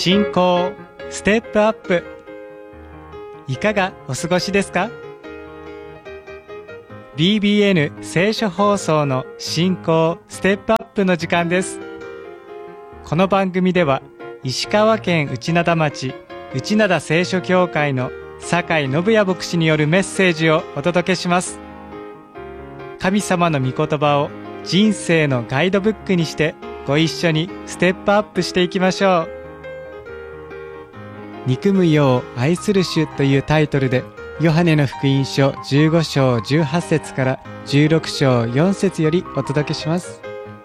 信仰ステップアップ、いかがお過ごしですか？ BBN 聖書放送の信仰ステップアップの時間です。この番組では石川県内灘町内灘聖書教会の酒井信也牧師によるメッセージをお届けします。神様の御言葉を人生のガイドブックにしてご一緒にステップアップしていきましょう。憎むよう愛する主というタイトルで、ヨハネの福音書15章18節から16章4節よりお届けします。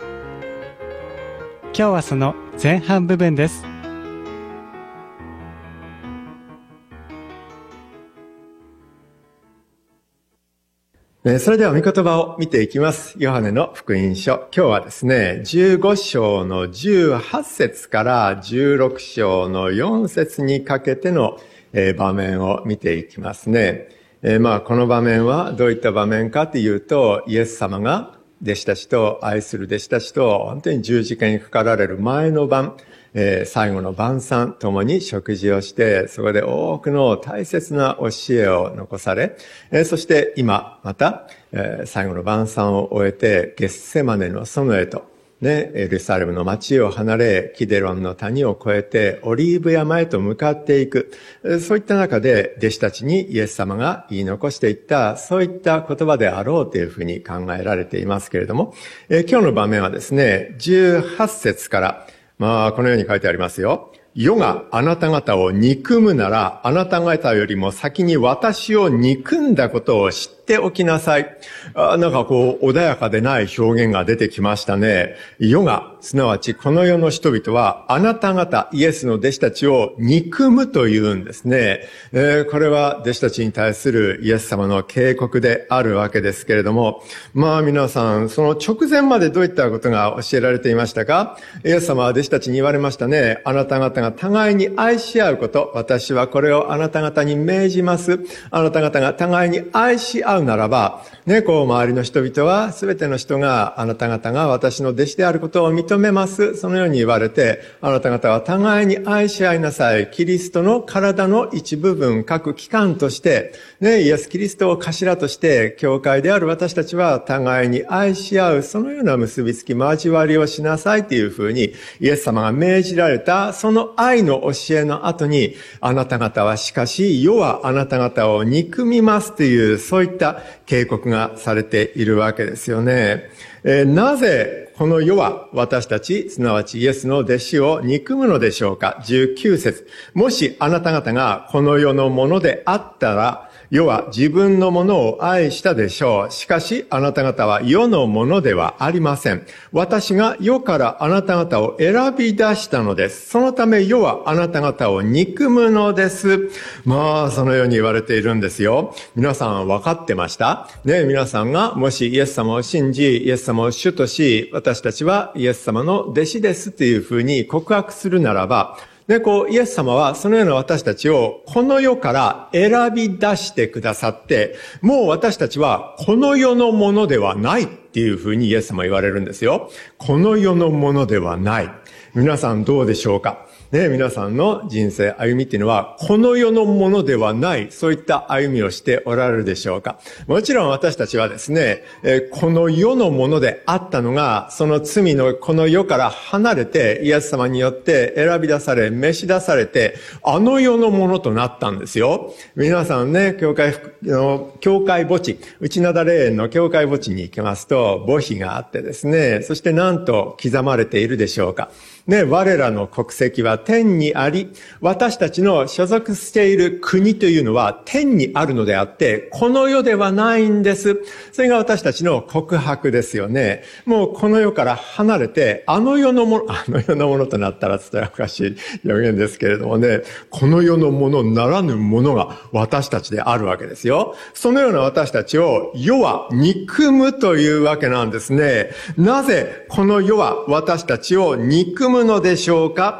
今日はその前半部分です。 それでは御言葉を見ていきます。ヨハネの福音書。今日はですね、15章の18節から16章の4節にかけての場面を見ていきますね。この場面はどういった場面かというと、イエス様が弟子たちと愛する弟子たちと本当に十字架にかかられる前の晩、最後の晩餐ともに食事をして、そこで多くの大切な教えを残され、そして今また、最後の晩餐を終えてゲッセマネの園へと、エルサレムの町を離れ、キデロンの谷を越えてオリーブ山へと向かっていく。そういった中で弟子たちにイエス様が言い残していった、そういった言葉であろうというふうに考えられていますけれども、今日の場面はですね、18節から、このように書いてありますよ。世があなた方を憎むなら、あなた方よりも先に私を憎んだことを知っておきなさい。穏やかでない表現が出てきましたね。世が、すなわちこの世の人々は、あなた方、イエスの弟子たちを憎むというんですね。これは弟子たちに対するイエス様の警告であるわけですけれども、皆さん、その直前までどういったことが教えられていましたか？イエス様は弟子たちに言われましたね。あなた方が互いに愛し合うこと、私はこれをあなた方に命じます。あなた方が互いに愛し合うならば、周りの人々は、すべての人があなた方が私の弟子であることを認めます。そのように言われて、あなた方は互いに愛し合いなさい。キリストの体の一部分、各機関として、イエス・キリストを頭として、教会である私たちは互いに愛し合う、そのような結びつき、交わりをしなさいというふうに、イエス様が命じられた、その愛の教えの後に、あなた方はしかし、世はあなた方を憎みますという、そういった警告がされているわけですよね。なぜこの世は私たち、すなわちイエスの弟子を憎むのでしょうか。19節。もしあなた方がこの世のものであったら、世は自分のものを愛したでしょう。しかしあなた方は世のものではありません。私が世からあなた方を選び出したのです。そのため世はあなた方を憎むのです。そのように言われているんですよ。皆さん分かってましたね。皆さんがもしイエス様を信じ、イエス様を主とし、私たちはイエス様の弟子ですというふうに告白するならば、イエス様はそのような私たちをこの世から選び出してくださって、もう私たちはこの世のものではないっていうふうにイエス様は言われるんですよ。この世のものではない。皆さんどうでしょうか？皆さんの人生歩みっていうのはこの世のものではない、そういった歩みをしておられるでしょうか？もちろん私たちはですね、この世のものであったのが、その罪のこの世から離れてイエス様によって選び出され、召し出されて、あの世のものとなったんですよ。皆さんね、教会墓地、内灘霊園の教会墓地に行きますと、墓碑があってですね、そしてなんと刻まれているでしょうか？我らの国籍は天にあり、私たちの所属している国というのは天にあるのであって、この世ではないんです。それが私たちの告白ですよね。もうこの世から離れて、あの世のものとなったらちょっとおかしい表現ですけれどもね、この世のものならぬものが私たちであるわけですよ。そのような私たちを世は憎むというわけなんですね。なぜこの世は私たちを憎むのでしょうか？な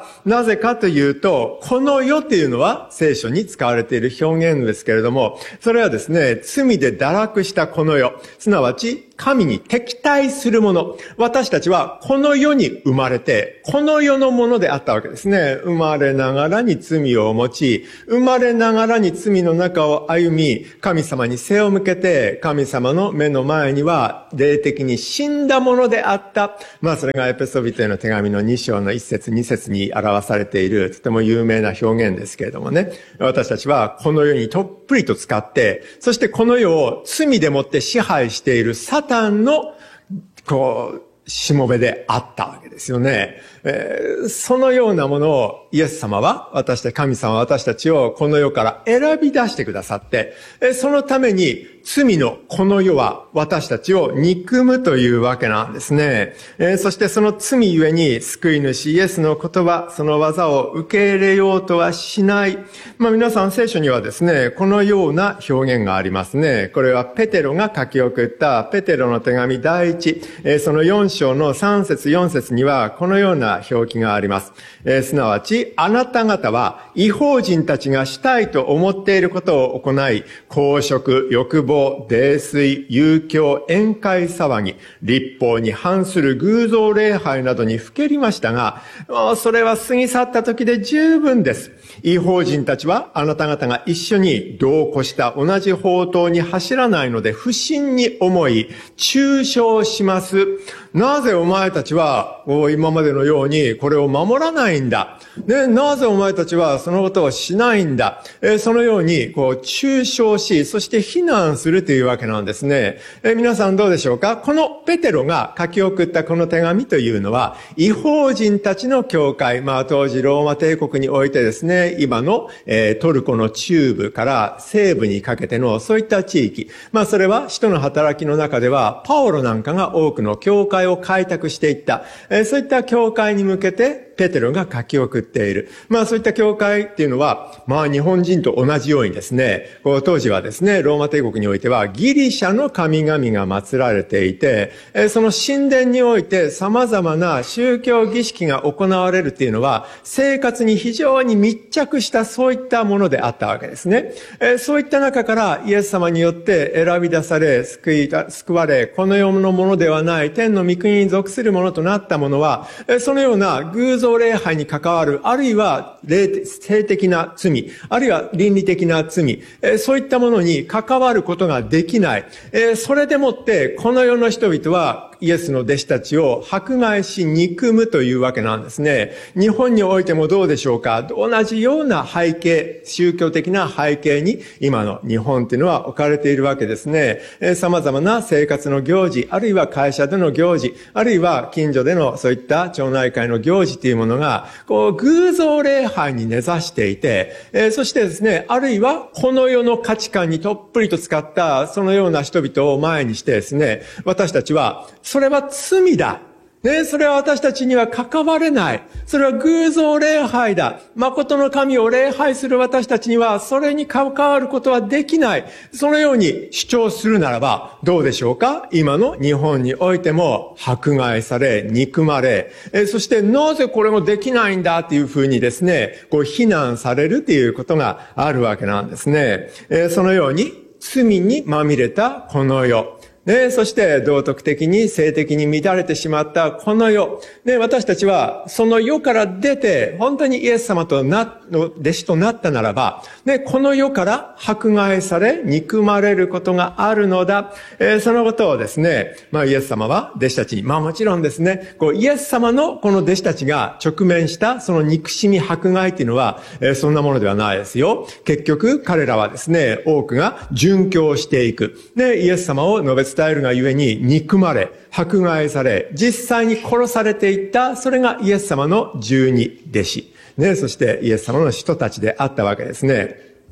ぜかというと、この世っていうのは聖書に使われている表現ですけれども、それはですね、罪で堕落したこの世、すなわち神に敵対するもの。私たちはこの世に生まれて、この世のものであったわけですね。生まれながらに罪を持ち、生まれながらに罪の中を歩み、神様に背を向けて、神様の目の前には霊的に死んだものであった。それがエペソビトへの手紙の2章の1節2節に表されている、とても有名な表現ですけれどもね。私たちはこの世にとっぷりと使って、そしてこの世を罪でもって支配しているサタンの、しもべであったわけですよね。そのようなものをイエス様は、神様は私たちをこの世から選び出してくださって、そのために罪のこの世は私たちを憎むというわけなんですね。そしてその罪ゆえに救い主イエスの言葉、その技を受け入れようとはしない。皆さん聖書にはですね、このような表現がありますね。これはペテロが書き送ったペテロの手紙第1、その4章の3節4節にはこのような表記があります。すなわち、あなた方は異邦人たちがしたいと思っていることを行い、公職、欲望、泥酔、遊興、宴会騒ぎ、律法に反する偶像礼拝などにふけりましたが、それは過ぎ去った時で十分です。異邦人たちはあなた方が一緒に同行した同じ法灯に走らないので不審に思い、中傷します。なぜお前たちは今までのようにこれを守らないんだ。なぜお前たちはそのことをしないんだ。そのように中傷し、そして非難するというわけなんですね。皆さんどうでしょうか？このペテロが書き送ったこの手紙というのは、異邦人たちの教会、当時ローマ帝国においてですね、今のトルコの中部から西部にかけてのそういった地域。それは使徒の働きの中では、パオロなんかが多くの教会を開拓していった。そういった教会に向けてペテロが書き送っている。そういった教会っていうのは、日本人と同じようにですね、当時はですね、ローマ帝国においてはギリシャの神々が祀られていて、その神殿において様々な宗教儀式が行われるっていうのは、生活に非常に密着したそういったものであったわけですね。そういった中からイエス様によって選び出され、救われ、この世のものではない天の御国に属するものとなったものは、そのような偶像礼拝に関わる、あるいは性的な罪、あるいは倫理的な罪、そういったものに関わることができない。それでもってこの世の人々はイエスの弟子たちを迫害し憎むというわけなんですね。日本においてもどうでしょうか？同じような背景、宗教的な背景に今の日本っていうのは置かれているわけですね。様々な生活の行事、あるいは会社での行事、あるいは近所でのそういった町内会の行事というものが、偶像礼拝に根ざしていて、そしてですね、あるいはこの世の価値観にとっぷりと使ったそのような人々を前にしてですね、私たちはそれは罪だ。それは私たちには関われない。それは偶像礼拝だ。誠の神を礼拝する私たちにはそれに関わることはできない。そのように主張するならばどうでしょうか？今の日本においても迫害され、憎まれ、そしてなぜこれもできないんだっていうふうにですね、非難されるっていうことがあるわけなんですね。そのように罪にまみれたこの世。そして道徳的に性的に乱れてしまったこの世。私たちはその世から出て本当にイエス様の弟子となったならば、この世から迫害され憎まれることがあるのだ。そのことをですね、イエス様は弟子たちに、もちろんですね、イエス様のこの弟子たちが直面したその憎しみ迫害っていうのは、そんなものではないですよ。結局彼らはですね、多くが殉教していく。イエス様を述べ伝えるがゆえに憎まれ、迫害され、実際に殺されていった、それがイエス様の十二弟子。そしてイエス様の使徒たちであったわけですね。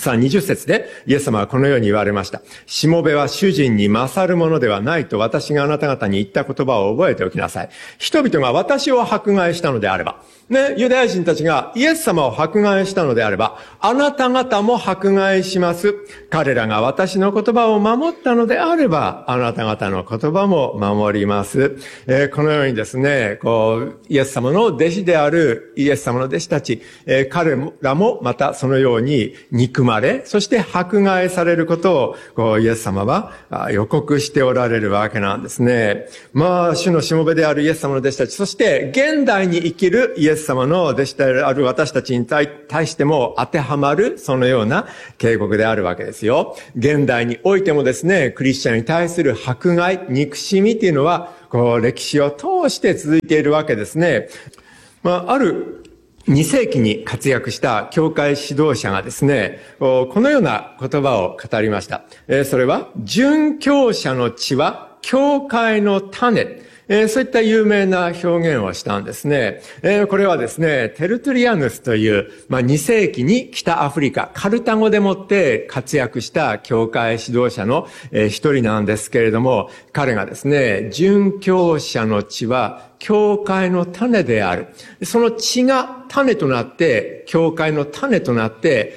さあ、20節でイエス様はこのように言われました。しもべは主人に勝るものではないと私があなた方に言った言葉を覚えておきなさい。人々が私を迫害したのであれば、ユダヤ人たちがイエス様を迫害したのであれば、あなた方も迫害します。彼らが私の言葉を守ったのであれば、あなた方の言葉も守ります。このようにですね、イエス様の弟子であるイエス様の弟子たち、彼らもまたそのように憎まれ、そして迫害されることをイエス様は予告しておられるわけなんですね。主のしもべであるイエス様の弟子たち、そして現代に生きるイエス様の弟子である私たちに対しても当てはまるそのような警告であるわけですよ。現代においてもですね、クリスチャンに対する迫害、憎しみっていうのは歴史を通して続いているわけですね。ある2世紀に活躍した教会指導者がですね、このような言葉を語りました。それは、殉教者の血は教会の種。そういった有名な表現をしたんですね。これはですね、テルトゥリアヌスという、2世紀に北アフリカ、カルタゴでもって活躍した教会指導者の一人なんですけれども、彼がですね、殉教者の血は教会の種である。その血が種となって、教会の種となって、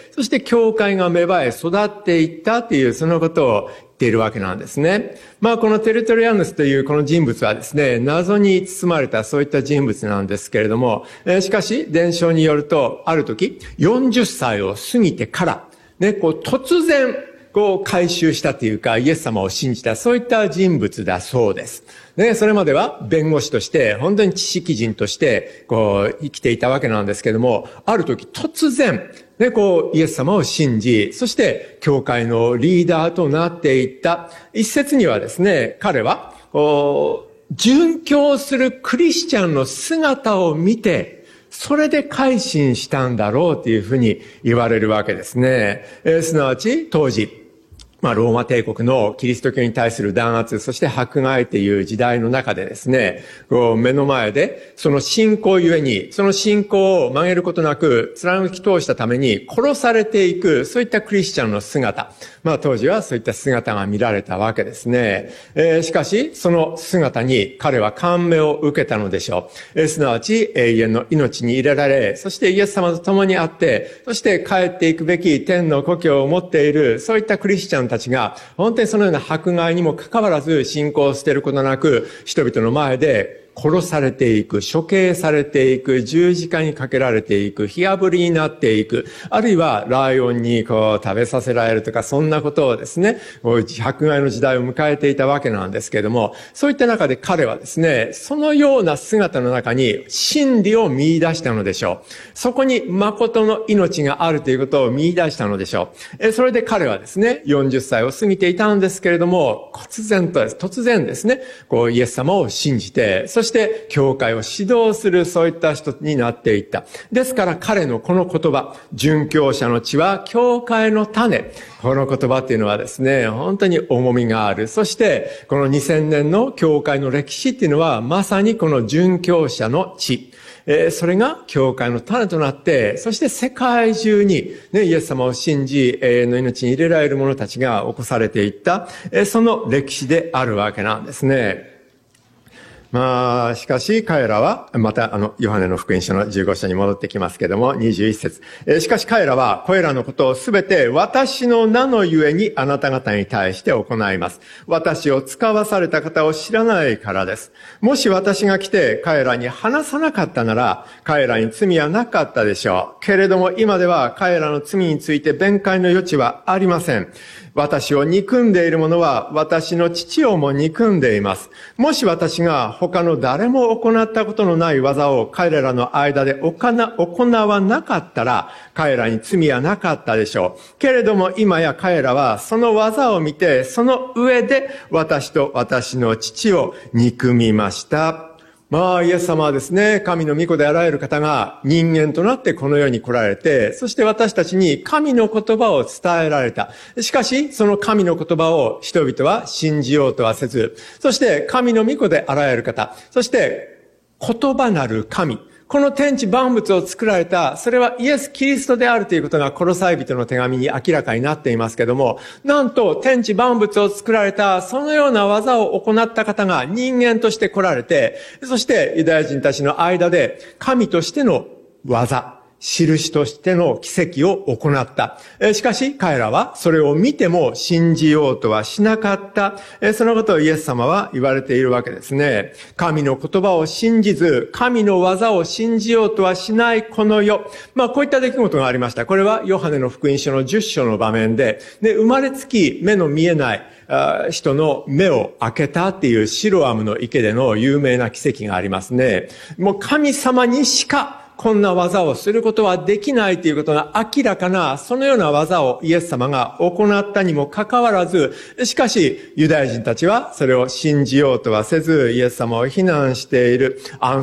そして教会が芽生え育っていったという、そのことを言っているわけなんですね。このテルトリアヌスというこの人物はですね、謎に包まれたそういった人物なんですけれども、しかし伝承によると、ある時、40歳を過ぎてから、突然、改宗したというか、イエス様を信じた、そういった人物だそうです。それまでは弁護士として、本当に知識人として、生きていたわけなんですけれども、ある時突然、イエス様を信じ、そして教会のリーダーとなっていった。一説にはですね、彼は、殉教するクリスチャンの姿を見て、それで改心したんだろうというふうに言われるわけですね。すなわち、当時、ローマ帝国のキリスト教に対する弾圧、そして迫害という時代の中でですね、目の前で、その信仰ゆえに、その信仰を曲げることなく、貫き通したために殺されていく、そういったクリスチャンの姿。当時はそういった姿が見られたわけですね。しかし、その姿に彼は感銘を受けたのでしょう。すなわち、永遠の命に入れられ、そしてイエス様と共にあって、そして帰っていくべき天の故郷を持っている、そういったクリスチャンたちが、本当にそのような迫害にもかかわらず信仰を捨てることなく、人々の前で殺されていく、処刑されていく、十字架にかけられていく、火あぶりになっていく、あるいはライオンに食べさせられるとか、そんなことをですね、迫害の時代を迎えていたわけなんですけれども、そういった中で彼はですね、そのような姿の中に真理を見出したのでしょう。そこに誠の命があるということを見出したのでしょう。それで彼はですね、40歳を過ぎていたんですけれども、突然ですね、イエス様を信じて、そして教会を指導するそういった人になっていった。ですから彼のこの言葉、殉教者の血は教会の種。この言葉っていうのはですね、本当に重みがある。そしてこの2000年の教会の歴史っていうのはまさにこの殉教者の血。それが教会の種となって、そして世界中に、イエス様を信じ、永遠の命に入れられる者たちが起こされていった、その歴史であるわけなんですね。しかし彼らは、またヨハネの福音書の15章に戻ってきますけども、21節。しかし彼らは、これらのことをすべて私の名のゆえにあなた方に対して行います。私を使わされた方を知らないからです。もし私が来て彼らに話さなかったなら、彼らに罪はなかったでしょう。けれども今では彼らの罪について弁解の余地はありません。私を憎んでいる者は私の父をも憎んでいます。もし私が他の誰も行ったことのない技を彼らの間で行わなかったら彼らに罪はなかったでしょう。けれども今や彼らはその技を見てその上で私と私の父を憎みました。イエス様はですね、神の御子であらゆる方が人間となってこの世に来られて、そして私たちに神の言葉を伝えられた。しかし、その神の言葉を人々は信じようとはせず、そして神の御子であらゆる方、そして言葉なる神、 この天地万物を作られた、それはイエス・キリストであるということがコロサイ人の手紙に明らかになっていますけども、なんと天地万物を作られた、そのような技を行った方が人間として来られて、そしてユダヤ人たちの間で神としての技、印としての奇跡を行った。しかし彼らはそれを見ても信じようとはしなかった。そのことをイエス様は言われているわけですね。神の言葉を信じず、神の技を信じようとはしないこの世。こういった出来事がありました。これはヨハネの福音書の10章の場面で、生まれつき目の見えない人の目を開けたっていうシロアムの池での有名な奇跡がありますね。もう神様にしかこんな技をすることはできないということが明らかな、そのような技をイエス様が行ったにもかかわらず、しかしユダヤ人たちはそれを信じようとはせず、イエス様を非難している。